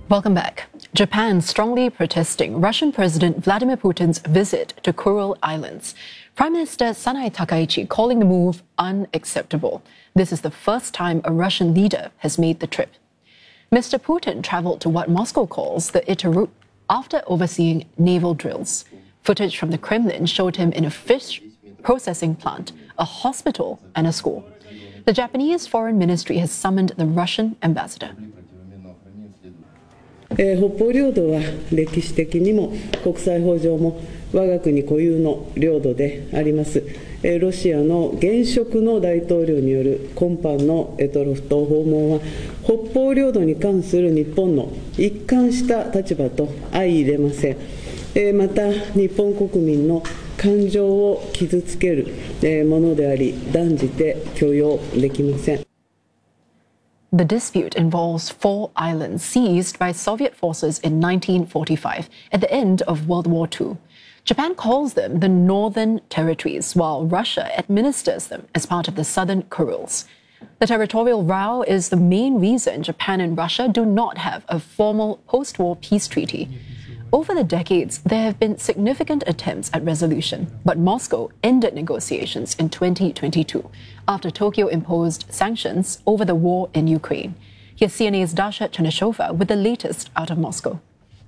Welcome back. Japan strongly protesting Russian President Vladimir Putin's visit to Kuril Islands. Prime Minister Sanae Takaichi calling the move unacceptable. This is the first time a Russian leader has made the trip. Mr. Putin travelled to what Moscow calls the Itaru after overseeing naval drills. Footage from the Kremlin showed him in a fish processing plant, a hospital and a school. The Japanese Foreign Ministry has summoned the Russian ambassador. 北方領土は歴史的にも国際法上も我が国固有の領土であります。ロシアの現職の大統領による今般の択捉島訪問は北方領土に関する日本の一貫した立場と相入れません。また日本国民の感情を傷つけるものであり断じて許容できません。 The dispute involves 4 islands seized by Soviet forces in 1945 at the end of World War II. Japan calls them the Northern Territories, while Russia administers them as part of the Southern Kurils. The territorial row is the main reason Japan and Russia do not have a formal post-war peace treaty. Over the decades, there have been significant attempts at resolution, but Moscow ended negotiations in 2022 after Tokyo imposed sanctions over the war in Ukraine. Here's CNA's Dasha Chernyshova with the latest out of Moscow.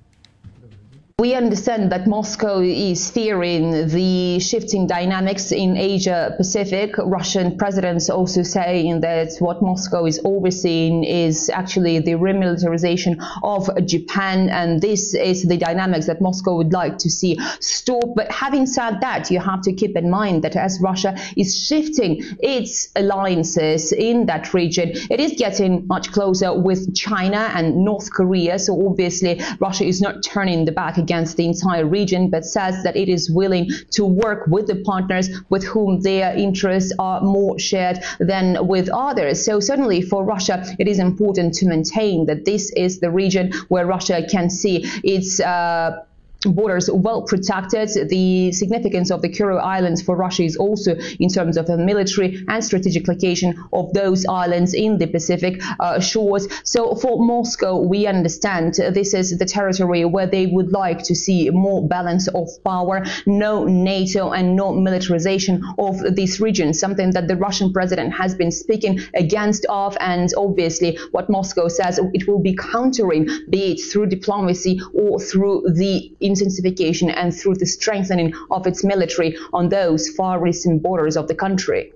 We understand that Moscow is fearing the shifting dynamics in Asia-Pacific. Russian presidents also saying that what Moscow is overseeing is actually the remilitarization of Japan, and this is the dynamics that Moscow would like to see stop. But having said that, you have to keep in mind that as Russia is shifting its alliances in that region, it is getting much closer with China and North Korea. So obviously, Russia is not turning the back against the entire region, but says that it is willing to work with the partners with whom their interests are more shared than with others. So certainly for Russia, it is important to maintain that this is the region where Russia can see its borders well protected. The significance of the Kuril Islands for Russia is also in terms of a military and strategic location of those islands in the Pacific shores. So for Moscow, we understand this is the territory where they would like to see more balance of power, no NATO and no militarization of this region, something that the Russian president has been speaking against of, and obviously what Moscow says it will be countering, be it through diplomacy or through the intensification and through the strengthening of its military on those far eastern borders of the country.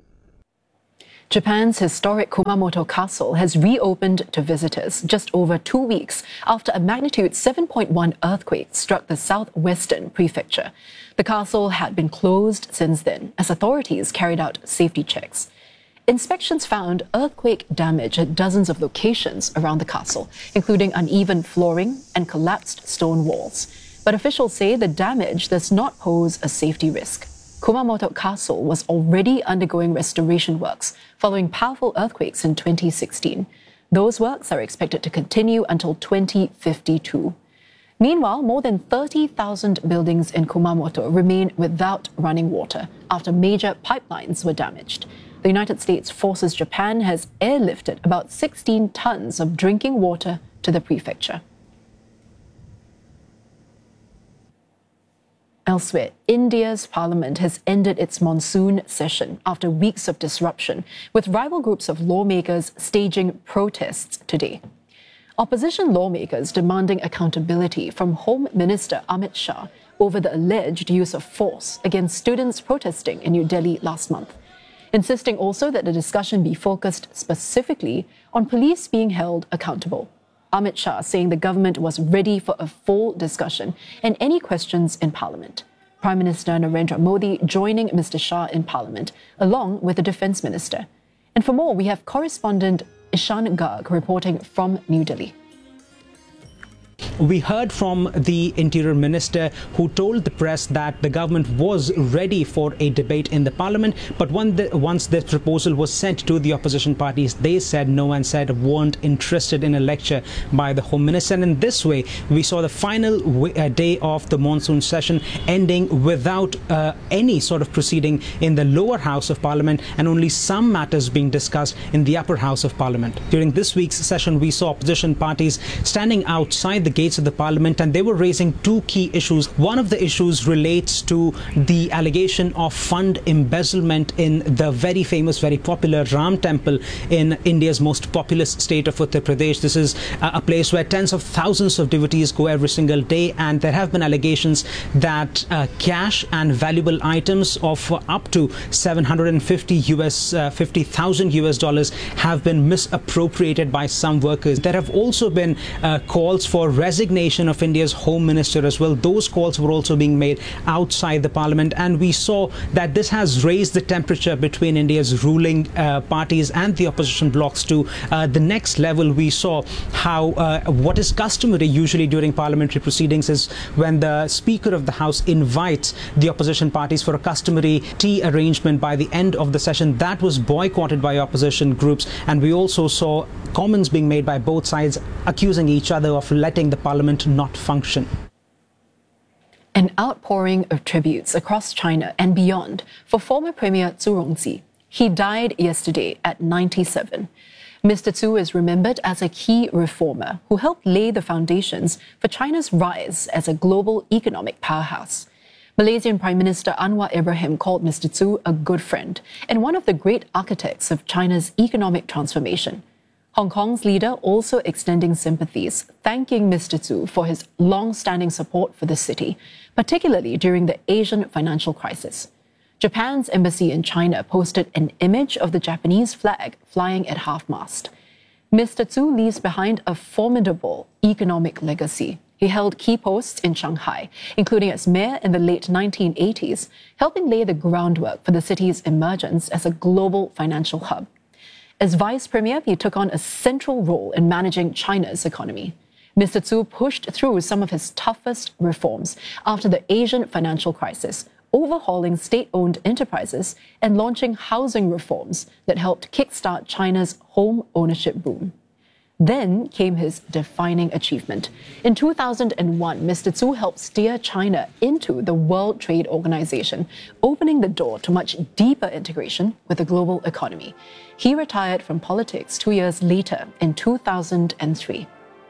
Japan's historic Kumamoto Castle has reopened to visitors just over 2 weeks after a magnitude 7.1 earthquake struck the southwestern prefecture. The castle had been closed since then as authorities carried out safety checks. Inspections found earthquake damage at dozens of locations around the castle, including uneven flooring and collapsed stone walls. But officials say the damage does not pose a safety risk. Kumamoto Castle was already undergoing restoration works following powerful earthquakes in 2016. Those works are expected to continue until 2052. Meanwhile, more than 30,000 buildings in Kumamoto remain without running water after major pipelines were damaged. The United States forces Japan has airlifted about 16 tons of drinking water to the prefecture. Elsewhere, India's parliament has ended its monsoon session after weeks of disruption, with rival groups of lawmakers staging protests today. Opposition lawmakers demanding accountability from Home Minister Amit Shah over the alleged use of force against students protesting in New Delhi last month, insisting also that the discussion be focused specifically on police being held accountable. Amit Shah saying the government was ready for a full discussion and any questions in Parliament. Prime Minister Narendra Modi joining Mr. Shah in Parliament, along with the Defence Minister. And for more, we have correspondent Ishan Garg reporting from New Delhi. We heard from the Interior Minister, who told the press that the government was ready for a debate in the parliament, but once the proposal was sent to the opposition parties, they said no and said weren't interested in a lecture by the Home Minister. And in this way, we saw the final day of the monsoon session ending without any sort of proceeding in the lower house of Parliament, and only some matters being discussed in the upper house of Parliament. During this week's session, we saw opposition parties standing outside the gates of the Parliament, and they were raising two key issues. One of the issues relates to the allegation of fund embezzlement in the very famous, very popular Ram Temple in India's most populous state of Uttar Pradesh. This is a place where tens of thousands of devotees go every single day, and there have been allegations that cash and valuable items of up to $50,000 US have been misappropriated by some workers. There have also been calls for resignation of India's Home Minister as well. Those calls were also being made outside the Parliament, and we saw that this has raised the temperature between India's ruling parties and the opposition blocs to the next level. We saw how what is customary usually during parliamentary proceedings is when the Speaker of the House invites the opposition parties for a customary tea arrangement by the end of the session. That was boycotted by opposition groups, and we also saw comments being made by both sides accusing each other of letting the parliament not function. An outpouring of tributes across China and beyond for former Premier Zhu Rongji. He died yesterday at 97. Mr. Zhu is remembered as a key reformer who helped lay the foundations for China's rise as a global economic powerhouse. Malaysian Prime Minister Anwar Ibrahim called Mr. Zhu a good friend and one of the great architects of China's economic transformation. Hong Kong's leader also extending sympathies, thanking Mr. Zhu for his long-standing support for the city, particularly during the Asian financial crisis. Japan's embassy in China posted an image of the Japanese flag flying at half-mast. Mr. Zhu leaves behind a formidable economic legacy. He held key posts in Shanghai, including as mayor in the late 1980s, helping lay the groundwork for the city's emergence as a global financial hub. As vice premier, he took on a central role in managing China's economy. Mr. Zhu pushed through some of his toughest reforms after the Asian financial crisis, overhauling state-owned enterprises and launching housing reforms that helped kickstart China's home ownership boom. Then came his defining achievement. In 2001, Mr. Zhu helped steer China into the World Trade Organization, opening the door to much deeper integration with the global economy. He retired from politics 2 years later in 2003.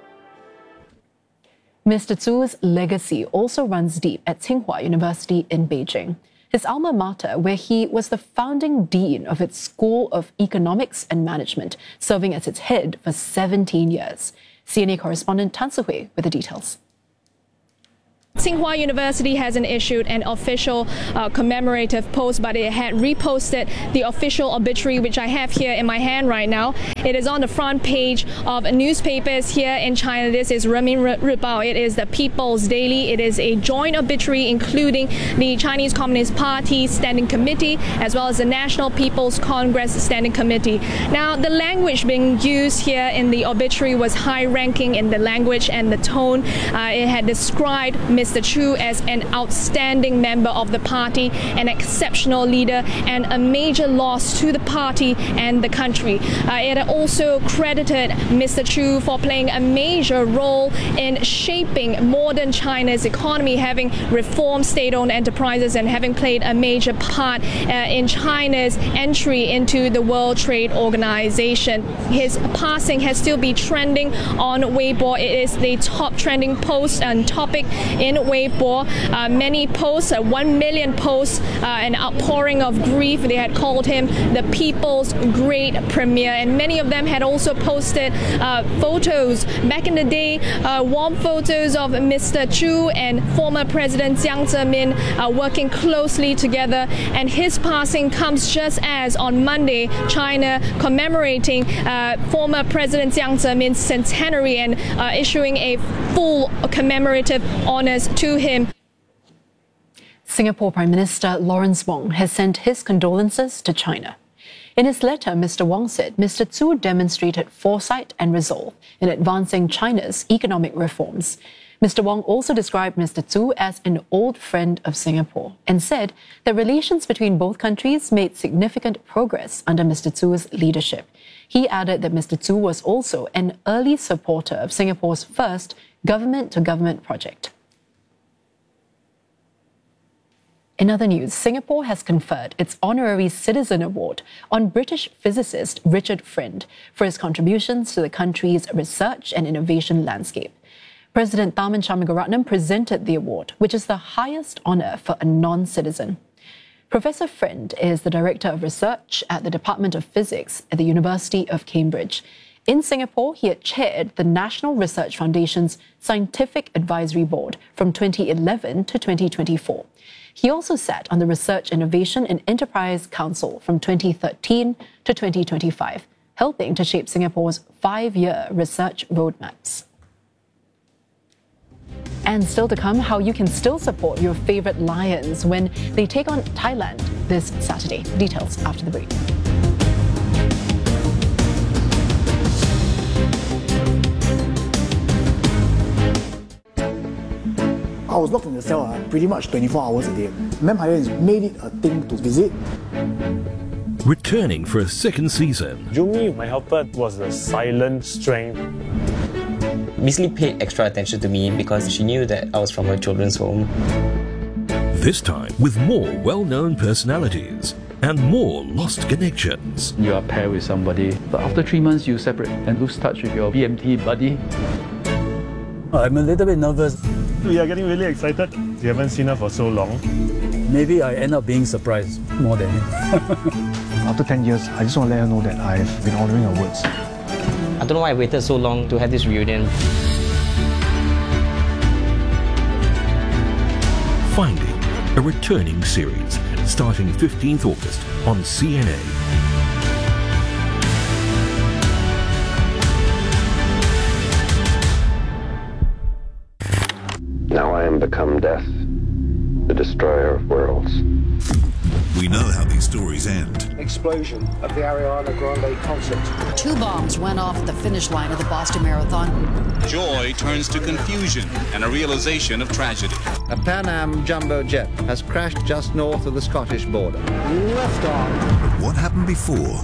Mr. Zhu's legacy also runs deep at Tsinghua University in Beijing, his alma mater, where he was the founding dean of its School of Economics and Management, serving as its head for 17 years. CNA correspondent Tan Sihui with the details. Tsinghua University hasn't issued an official commemorative post, but it had reposted the official obituary, which I have here in my hand right now. It is on the front page of newspapers here in China. This is Renmin Ribao. It is the People's Daily. It is a joint obituary including the Chinese Communist Party Standing Committee as well as the National People's Congress Standing Committee. Now, the language being used here in the obituary was high-ranking in the language and the tone. It had described Mr. Zhu as an outstanding member of the party, an exceptional leader, and a major loss to the party and the country. It also credited Mr. Zhu for playing a major role in shaping modern China's economy, having reformed state-owned enterprises and having played a major part in China's entry into the World Trade Organization. His passing has still been trending on Weibo. It is the top trending post and topic in Weibo. Many posts, 1 million posts, an outpouring of grief. They had called him the people's great premier, and many of them had also posted photos back in the day, warm photos of Mr. Zhu and former President Jiang Zemin working closely together. And his passing comes just as on Monday, China commemorating former President Jiang Zemin's centenary and issuing a full commemorative honors to him. Singapore Prime Minister Lawrence Wong has sent his condolences to China. In his letter, Mr. Wong said Mr. Zhu demonstrated foresight and resolve in advancing China's economic reforms. Mr. Wong also described Mr. Zhu as an old friend of Singapore and said that relations between both countries made significant progress under Mr. Zhu's leadership. He added that Mr. Zhu was also an early supporter of Singapore's first government-to-government project. In other news, Singapore has conferred its Honorary Citizen Award on British physicist Richard Friend for his contributions to the country's research and innovation landscape. President Tharman Shanmugaratnam presented the award, which is the highest honour for a non-citizen. Professor Friend is the Director of Research at the Department of Physics at the University of Cambridge. In Singapore, he had chaired the National Research Foundation's Scientific Advisory Board from 2011 to 2024. He also sat on the Research, Innovation and Enterprise Council from 2013 to 2025, helping to shape Singapore's 5-year research roadmaps. And still to come, how you can still support your favourite Lions when they take on Thailand this Saturday. Details after the break. I was locked in the cell pretty much 24 hours a day. Vampire has made it a thing to visit. Returning for a second season. Jumi, my helper, was the silent strength. Miss Lee paid extra attention to me because she knew that I was from a children's home. This time with more well-known personalities and more lost connections. You are paired with somebody, but after 3 months you separate and lose touch with your BMT buddy. I'm a little bit nervous. We are getting really excited. We haven't seen her for so long. Maybe I end up being surprised more than him. After 10 years, I just want to let her know that I've been honouring her words. I don't know why I waited so long to have this reunion. Finding, a returning series, starting 15th August on CNA. Now I am become death, the destroyer of worlds. We know how these stories end. Explosion at the Ariana Grande concert. 2 bombs went off at the finish line of the Boston Marathon. Joy turns to confusion and a realization of tragedy. A Pan Am jumbo jet has crashed just north of the Scottish border. Liftoff. But what happened before?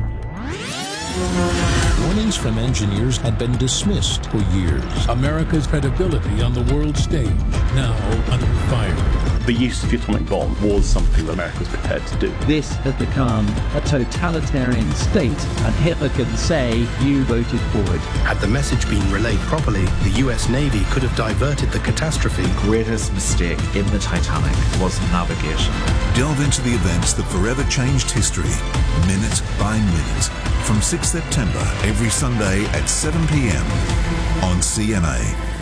Warnings from engineers had been dismissed for years. America's credibility on the world stage now under fire. The use of the atomic bomb was something that America was prepared to do. This has become a totalitarian state, and Hitler could say, you voted for it. Had the message been relayed properly, the US Navy could have diverted the catastrophe. The greatest mistake in the Titanic was navigation. Delve into the events that forever changed history, minute by minute, from 6 September every Sunday at 7 p.m. on CNA.